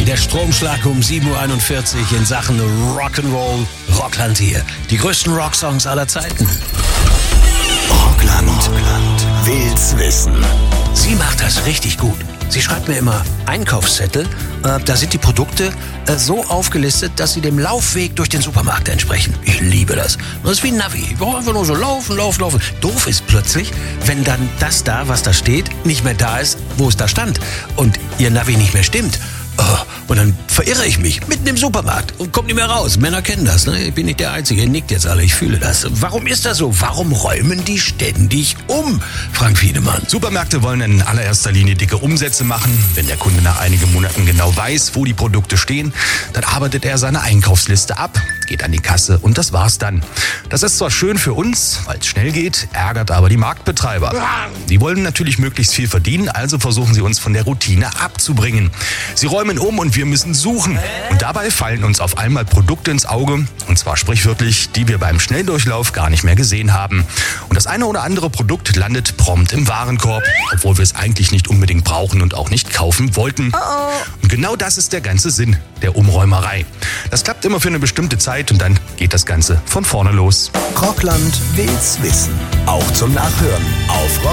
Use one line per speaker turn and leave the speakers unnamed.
der Stromschlag um 7.41 Uhr in Sachen Rock'n'Roll. Rockland hier. Die größten Rocksongs aller Zeiten.
Rockland will's wissen.
Sie macht das richtig gut. Sie schreibt mir immer Einkaufszettel. Da sind die Produkte so aufgelistet, dass sie dem Laufweg durch den Supermarkt entsprechen. Ich liebe das. Das ist wie ein Navi. Ich brauche einfach nur so laufen. Doof ist plötzlich, wenn dann das da, was da steht, nicht mehr da ist, wo es da stand. Und ihr Navi nicht mehr stimmt. Und dann verirre ich mich mitten im Supermarkt und komme nicht mehr raus. Männer kennen das, ne? Ich bin nicht der Einzige. Ihr nickt jetzt alle, ich fühle das. Warum ist das so? Warum räumen die ständig um, Frank Wiedemann?
Supermärkte wollen in allererster Linie dicke Umsätze machen. Wenn der Kunde nach einigen Monaten genau weiß, wo die Produkte stehen, dann arbeitet er seine Einkaufsliste ab, geht an die Kasse und das war's dann. Das ist zwar schön für uns, weil es schnell geht, ärgert aber die Marktbetreiber. Die wollen natürlich möglichst viel verdienen, also versuchen sie uns von der Routine abzubringen. Sie räumen um und wir müssen suchen. Und dabei fallen uns auf einmal Produkte ins Auge, und zwar sprichwörtlich, die wir beim Schnelldurchlauf gar nicht mehr gesehen haben. Und das eine oder andere Produkt landet prompt im Warenkorb, obwohl wir es eigentlich nicht unbedingt brauchen und auch nicht kaufen wollten. Und genau das ist der ganze Sinn der Umräumerei. Das klappt immer für eine bestimmte Zeit und dann geht das Ganze von vorne los.
Rockland will's wissen. Auch zum Nachhören auf